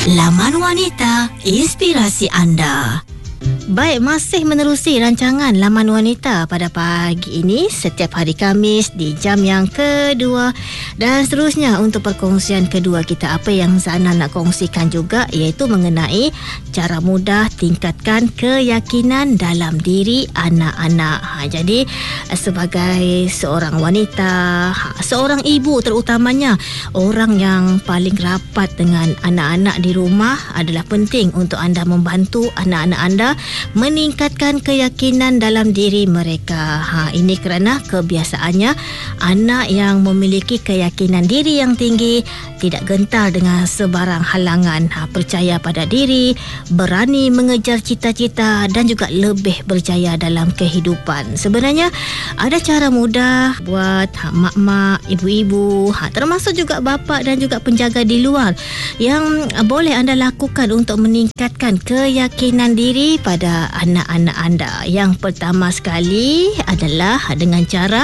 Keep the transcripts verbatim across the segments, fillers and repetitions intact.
Laman Wanita, inspirasi anda. Baik, masih menerusi rancangan Laman Wanita pada pagi ini setiap hari Khamis di jam yang kedua, dan seterusnya untuk perkongsian kedua kita, apa yang Zana nak kongsikan juga iaitu mengenai cara mudah tingkatkan keyakinan dalam diri anak-anak. Ha, jadi sebagai seorang wanita, ha, seorang ibu terutamanya, orang yang paling rapat dengan anak-anak di rumah, adalah penting untuk anda membantu anak-anak anda meningkatkan keyakinan dalam diri mereka. Ha, ini kerana kebiasaannya anak yang memiliki keyakinan diri yang tinggi tidak gentar dengan sebarang halangan. Ha, percaya pada diri, berani mengejar cita-cita dan juga lebih berjaya dalam kehidupan. Sebenarnya ada cara mudah buat ha, mak-mak, ibu-ibu, ha, termasuk juga bapa dan juga penjaga di luar yang boleh anda lakukan untuk meningkatkan keyakinan diri pada anak-anak anda. Yang pertama sekali adalah dengan cara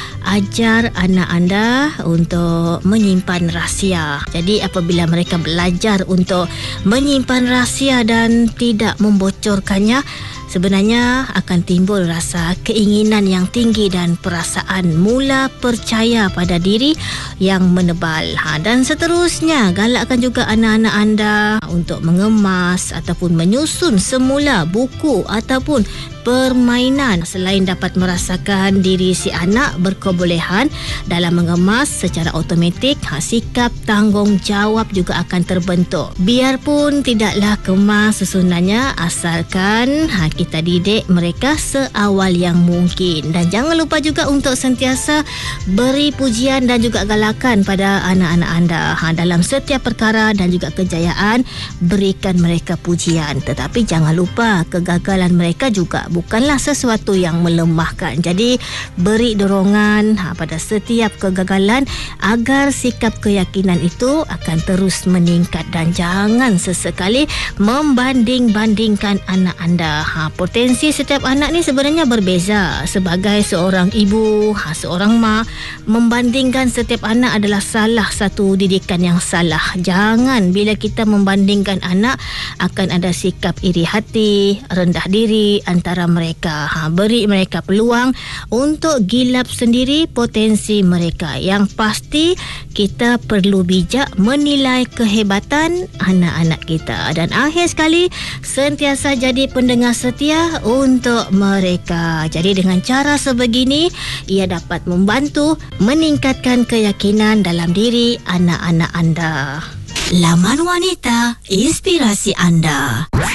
ajar anak anda untuk menyimpan rahsia. Jadi apabila mereka belajar untuk menyimpan rahsia dan tidak membocorkannya, sebenarnya akan timbul rasa keinginan yang tinggi dan perasaan mula percaya pada diri yang menebal. Ha, dan seterusnya, galakkan juga anak-anak anda untuk mengemas ataupun menyusun semula buku ataupun permainan. Selain dapat merasakan diri si anak berkebolehan dalam mengemas secara automatik, ha, sikap tanggungjawab juga akan terbentuk. Biarpun tidaklah kemas susunannya, asalkan ha, kita didik mereka seawal yang mungkin. Dan jangan lupa juga untuk sentiasa beri pujian dan juga galakan pada anak-anak anda. Ha, dalam setiap perkara dan juga kejayaan, berikan mereka pujian. Tetapi jangan lupa kegagalan mereka juga bukanlah sesuatu yang melemahkan. Jadi beri dorongan ha, pada setiap kegagalan agar sikap keyakinan itu akan terus meningkat. Dan jangan sesekali membanding-bandingkan anak anda. Ha, potensi setiap anak ni sebenarnya berbeza. Sebagai seorang ibu, ha, seorang mak, membandingkan setiap anak adalah salah satu didikan yang salah. Jangan bila kita membandingkan anak, akan ada sikap iri hati, rendah diri antara mereka. Ha, beri mereka peluang untuk gilap sendiri potensi mereka. Yang pasti kita perlu bijak menilai kehebatan anak-anak kita. Dan akhir sekali, sentiasa jadi pendengar setia untuk mereka. Jadi dengan cara sebegini, ia dapat membantu meningkatkan keyakinan dalam diri anak-anak anda. Laman Wanita, inspirasi anda.